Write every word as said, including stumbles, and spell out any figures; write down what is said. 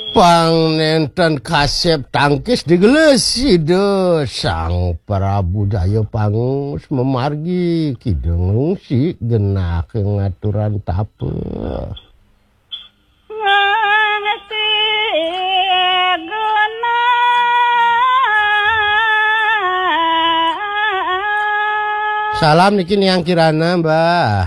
pangnenten kasep tangkis digelesi de sang Prabu Jaya pangus memargi kidung si genah kengaturan tape salam niki yang kirana Mbah